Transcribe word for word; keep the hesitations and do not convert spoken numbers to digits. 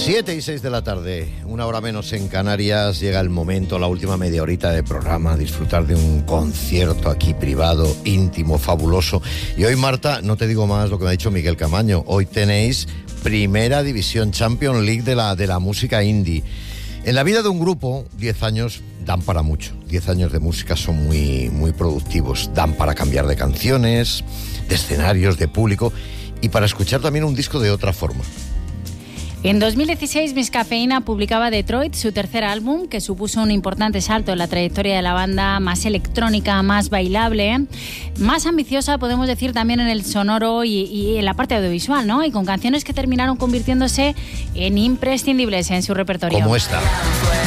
Siete y seis de la tarde, una hora menos en Canarias. Llega el momento, la última media horita de programa, disfrutar de un concierto aquí privado, íntimo, fabuloso. Y hoy, Marta, no te digo más lo que me ha dicho Miguel Camaño. Hoy tenéis Primera División, Champions League de la, de la música indie. En la vida de un grupo, diez años dan para mucho. Diez años de música son muy, muy productivos. Dan para cambiar de canciones, de escenarios, de público y para escuchar también un disco de otra forma. En dos mil dieciséis, Miss Cafeína publicaba Detroit, su tercer álbum, que supuso un importante salto en la trayectoria de la banda, más electrónica, más bailable, más ambiciosa, podemos decir, también en el sonoro y, y en la parte audiovisual, ¿no? Y con canciones que terminaron convirtiéndose en imprescindibles en su repertorio. Como esta.